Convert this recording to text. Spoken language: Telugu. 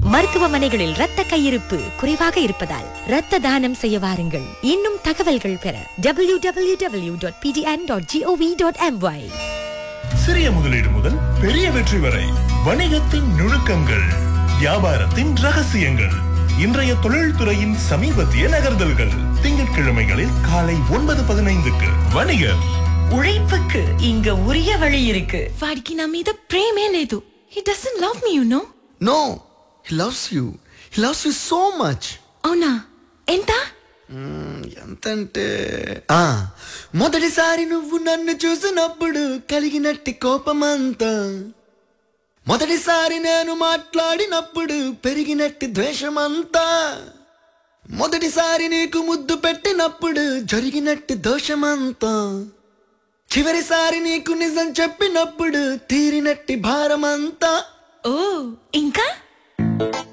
மருத்துவமனைகளில் இரத்த கையிருப்பு குறைவாக இருப்பதால் இரத்த தானம் செய்ய வாருங்கள். இன்னும் தகவல்கள் பெற www.pdn.gov.my. சிறிய முதலீடு முதல் பெரிய வெற்றி வரை வணிகத்தின் நுணுக்கங்கள், வியாபாரத்தின் ரகசியங்கள், இன்றைய தொழில்துறையின் சமீபத்திய நகர்தல்கள். திங்கட்கிழமைகளில் காலை 9:15க்கு வணிகர். உழைப்புக்கு இங்க உரிய வழி இருக்கு. వాడికి నా మీద ప్రేమే లేదు. He doesn't love me, you know. No, he loves you. He loves you so much. అవునా? ఎంత? ఎంతంటే మొదటిసారి నువ్వు నన్ను చూసినప్పుడు కలిగినట్టి కోపమంతా, మొదటిసారి నేను మాట్లాడినప్పుడు పెరిగినట్టి ద్వేషమంతా, మొదటిసారి నీకు ముద్దు పెట్టినప్పుడు జరిగినట్టి దోషమంతా, చివరిసారి నీకు నిజం చెప్పినప్పుడు తీరినట్టి భారమంతా. ఓ ఇంకా